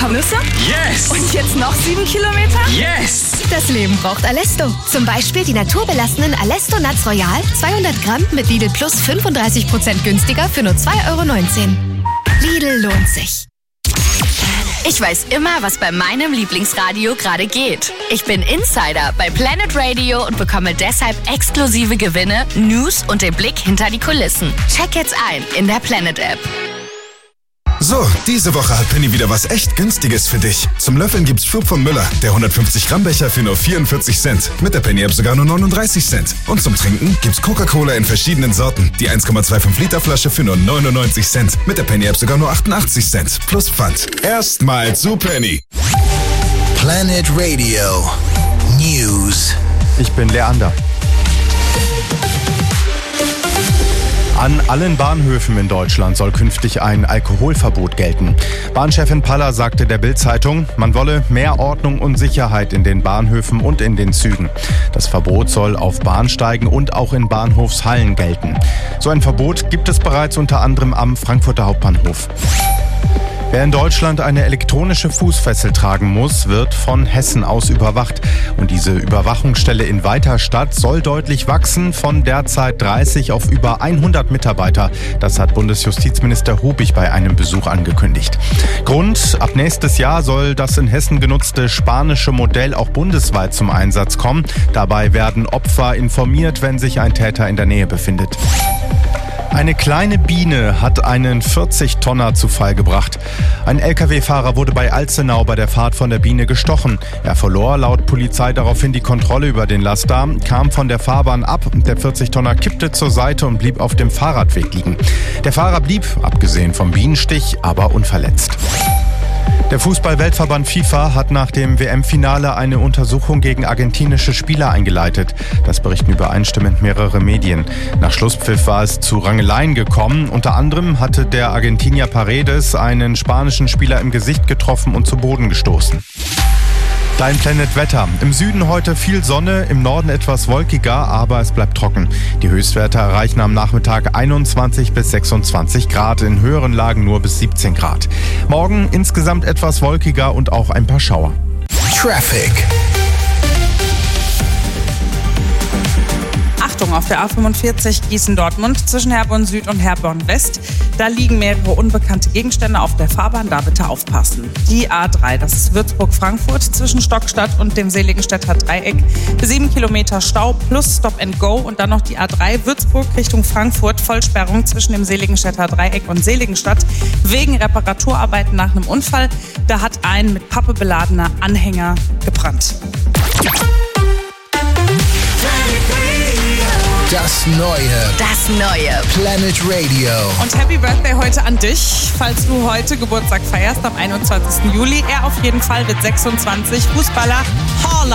paar Nüsse? Yes! Und jetzt noch 7 Kilometer? Yes! Das Leben braucht Alesto. Zum Beispiel die naturbelassenen Alesto Nuts Royal, 200 Gramm mit Lidl Plus 35% günstiger für nur 2,19 €. Lidl lohnt sich. Ich weiß immer, was bei meinem Lieblingsradio gerade geht. Ich bin Insider bei Planet Radio und bekomme deshalb exklusive Gewinne, News und den Blick hinter die Kulissen. Check jetzt ein in der Planet App. So, diese Woche hat Penny wieder was echt Günstiges für dich. Zum Löffeln gibt's Flug von Müller, der 150-Gramm-Becher für nur 44 Cent. Mit der Penny-App sogar nur 39 Cent. Und zum Trinken gibt's Coca-Cola in verschiedenen Sorten. Die 1,25 Liter Flasche für nur 99 Cent. Mit der Penny-App sogar nur 88 Cent. Plus Pfand. Erstmal zu Penny. Planet Radio News. Ich bin Leander. An allen Bahnhöfen in Deutschland soll künftig ein Alkoholverbot gelten. Bahnchefin Paller sagte der Bild-Zeitung, man wolle mehr Ordnung und Sicherheit in den Bahnhöfen und in den Zügen. Das Verbot soll auf Bahnsteigen und auch in Bahnhofshallen gelten. So ein Verbot gibt es bereits unter anderem am Frankfurter Hauptbahnhof. Wer in Deutschland eine elektronische Fußfessel tragen muss, wird von Hessen aus überwacht. Und diese Überwachungsstelle in Weiterstadt soll deutlich wachsen, von derzeit 30 auf über 100 Mitarbeiter. Das hat Bundesjustizminister Hubig bei einem Besuch angekündigt. Grund: ab nächstes Jahr soll das in Hessen genutzte spanische Modell auch bundesweit zum Einsatz kommen. Dabei werden Opfer informiert, wenn sich ein Täter in der Nähe befindet. Eine kleine Biene hat einen 40-Tonner zu Fall gebracht. Ein Lkw-Fahrer wurde bei Alzenau bei der Fahrt von der Biene gestochen. Er verlor laut Polizei daraufhin die Kontrolle über den Laster, kam von der Fahrbahn ab. Der 40-Tonner kippte zur Seite und blieb auf dem Fahrradweg liegen. Der Fahrer blieb, abgesehen vom Bienenstich, aber unverletzt. Der Fußball-Weltverband FIFA hat nach dem WM-Finale eine Untersuchung gegen argentinische Spieler eingeleitet. Das berichten übereinstimmend mehrere Medien. Nach Schlusspfiff war es zu Rangeleien gekommen. Unter anderem hatte der Argentinier Paredes einen spanischen Spieler im Gesicht getroffen und zu Boden gestoßen. Dein Planet Wetter. Im Süden heute viel Sonne, im Norden etwas wolkiger, aber es bleibt trocken. Die Höchstwerte erreichen am Nachmittag 21 bis 26 Grad, in höheren Lagen nur bis 17 Grad. Morgen insgesamt etwas wolkiger und auch ein paar Schauer. Traffic. Achtung, auf der A45 Gießen-Dortmund zwischen Herborn Süd und Herborn West. Da liegen mehrere unbekannte Gegenstände auf der Fahrbahn, da bitte aufpassen. Die A3, das ist Würzburg-Frankfurt zwischen Stockstadt und dem Seligenstädter Dreieck. 7 Kilometer Stau plus Stop and Go und dann noch die A3 Würzburg Richtung Frankfurt. Vollsperrung zwischen dem Seligenstädter Dreieck und Seligenstadt wegen Reparaturarbeiten nach einem Unfall. Da hat ein mit Pappe beladener Anhänger gebrannt. Das neue Planet Radio. Und Happy Birthday heute an dich, falls du heute Geburtstag feierst, am 21. Juli. Er auf jeden Fall wird 26, Fußballer Haaland.